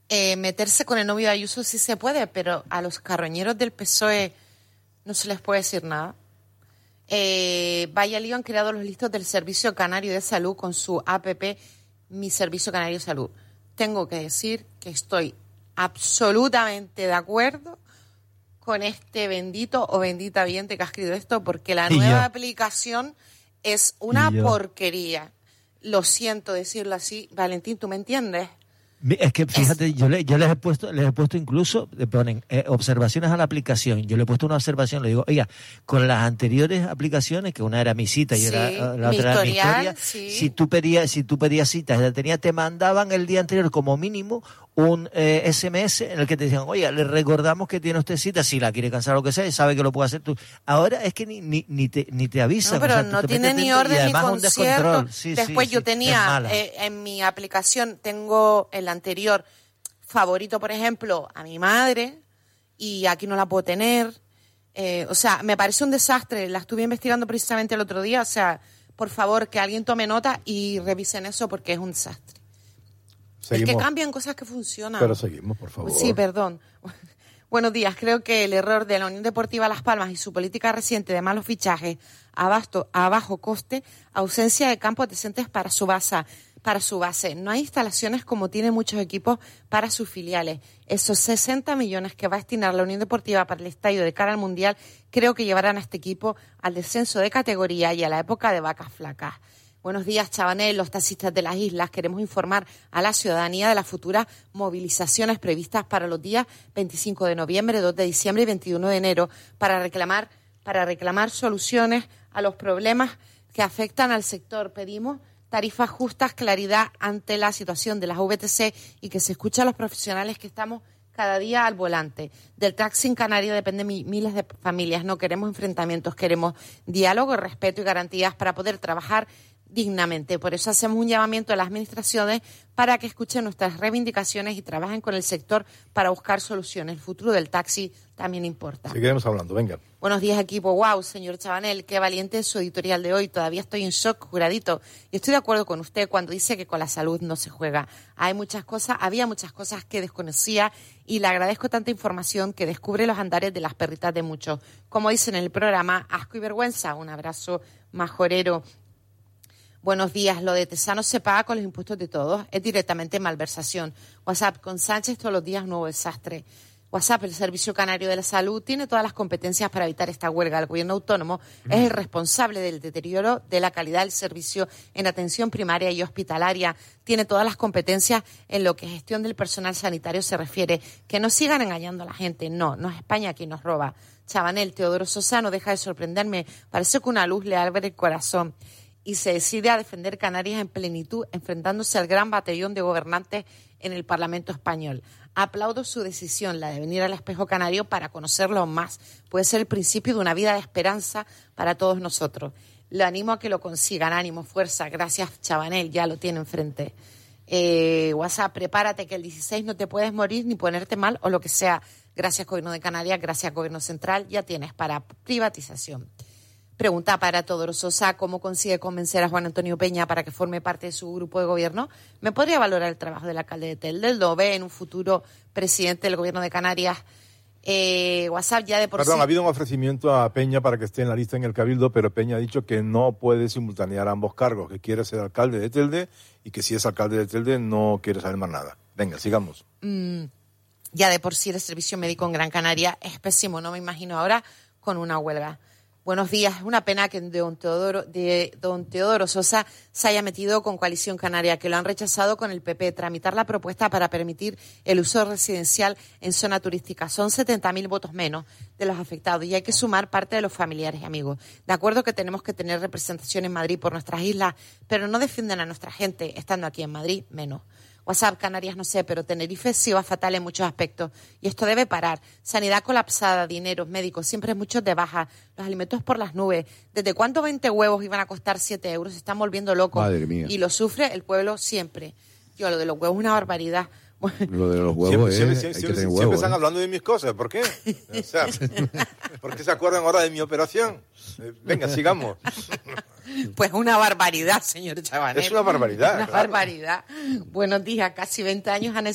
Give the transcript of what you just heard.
Meterse con el novio de Ayuso sí se puede, pero a los carroñeros del PSOE no se les puede decir nada. Vaya lío han creado los listos del Servicio Canario de Salud con su APP Mi Servicio Canario de Salud. Tengo que decir que estoy absolutamente de acuerdo con este bendito o bendita oyente que ha escrito esto, porque la nueva aplicación es una porquería. Lo siento decirlo así. Valentín, ¿tú me entiendes? Es que fíjate, yo les he puesto incluso, le ponen observaciones a la aplicación. Yo le he puesto una observación, le digo, oiga, con las anteriores aplicaciones, que una era Mi Cita y la otra era Mi Historia, si tú pedías citas, te mandaban el día anterior como mínimo un SMS en el que te decían, oiga, le recordamos que tiene usted cita, si la quiere cancelar o lo que sea, y sabe que lo puede hacer tú. Ahora es que ni te avisan. No, pero o sea, no tiene ni orden ni concierto. Después yo tenía en mi aplicación, tengo el anterior favorito, por ejemplo, a mi madre, y aquí no la puedo tener. O sea, me parece un desastre. La estuve investigando precisamente el otro día. O sea, por favor, que alguien tome nota y revisen eso porque es un desastre. Seguimos. Es que cambian cosas que funcionan. Pero seguimos, por favor. Sí, perdón. Buenos días. Creo que el error de la Unión Deportiva Las Palmas y su política reciente de malos fichajes a bajo coste, ausencia de campos decentes para su base. No hay instalaciones como tienen muchos equipos para sus filiales. Esos 60 millones que va a destinar la Unión Deportiva para el estadio de cara al Mundial creo que llevarán a este equipo al descenso de categoría y a la época de vacas flacas. Buenos días, Chabanel, los taxistas de las islas. Queremos informar a la ciudadanía de las futuras movilizaciones previstas para los días 25 de noviembre, 2 de diciembre y 21 de enero para reclamar soluciones a los problemas que afectan al sector. Pedimos tarifas justas, claridad ante la situación de las VTC y que se escuche a los profesionales que estamos cada día al volante. Del taxi en Canarias dependen miles de familias. No queremos enfrentamientos, queremos diálogo, respeto y garantías para poder trabajar dignamente. Por eso hacemos un llamamiento a las administraciones para que escuchen nuestras reivindicaciones y trabajen con el sector para buscar soluciones. El futuro del taxi también importa. Seguiremos hablando, venga. Buenos días, equipo. Wow, señor Chabanel, qué valiente es su editorial de hoy. Todavía estoy en shock, juradito. Y estoy de acuerdo con usted cuando dice que con la salud no se juega. Había muchas cosas que desconocía y le agradezco tanta información que descubre los andares de las perritas de muchos. Como dicen en el programa, asco y vergüenza. Un abrazo majorero. Buenos días. Lo de Tesano se paga con los impuestos de todos. Es directamente malversación. WhatsApp con Sánchez todos los días nuevo desastre. WhatsApp, el Servicio Canario de la Salud, tiene todas las competencias para evitar esta huelga. El gobierno autónomo es el responsable del deterioro de la calidad del servicio en atención primaria y hospitalaria. Tiene todas las competencias en lo que gestión del personal sanitario se refiere. Que no sigan engañando a la gente. No es España quien nos roba. Chabanel, Teodoro Sosa no deja de sorprenderme. Parece que una luz le abre el corazón. Y se decide a defender Canarias en plenitud, enfrentándose al gran batallón de gobernantes en el Parlamento español. Aplaudo su decisión, la de venir al Espejo Canario para conocerlo más. Puede ser el principio de una vida de esperanza para todos nosotros. Le animo a que lo consigan. Ánimo, fuerza. Gracias, Chabanel, ya lo tiene enfrente. WhatsApp, prepárate que el 16 no te puedes morir ni ponerte mal o lo que sea. Gracias, Gobierno de Canarias. Gracias, Gobierno Central. Ya tienes para privatización. Pregunta para Teodoro Sosa, ¿cómo consigue convencer a Juan Antonio Peña para que forme parte de su grupo de gobierno? ¿Me podría valorar el trabajo del alcalde de Telde? ¿Lo ve en un futuro presidente del gobierno de Canarias? WhatsApp ya de por Perdón, sí... ha habido un ofrecimiento a Peña para que esté en la lista en el Cabildo, pero Peña ha dicho que no puede simultanear ambos cargos, que quiere ser alcalde de Telde y que si es alcalde de Telde no quiere saber más nada. Venga, sigamos. Ya de por sí el servicio médico en Gran Canaria es pésimo, no me imagino ahora con una huelga. Buenos días. Es una pena que don Teodoro Sosa se haya metido con Coalición Canaria, que lo han rechazado con el PP. Tramitar la propuesta para permitir el uso residencial en zona turística. Son 70.000 votos menos de los afectados y hay que sumar parte de los familiares y amigos. De acuerdo que tenemos que tener representación en Madrid por nuestras islas, pero no defienden a nuestra gente estando aquí en Madrid, menos. WhatsApp, Canarias no sé, pero Tenerife sí va fatal en muchos aspectos. Y esto debe parar. Sanidad colapsada, dineros, médicos, siempre muchos de baja. Los alimentos por las nubes. ¿Desde cuánto 20 huevos iban a costar 7 euros? Se están volviendo locos. Madre mía. Y lo sufre el pueblo siempre. Yo, lo de los huevos es una barbaridad. Lo de los huevos siempre están hablando de mis cosas. ¿Por qué? O sea, ¿por qué se acuerdan ahora de mi operación? Venga, sigamos. Pues una barbaridad, señor Chabanel. Es una barbaridad. Una barbaridad. Buenos días. Casi 20 años han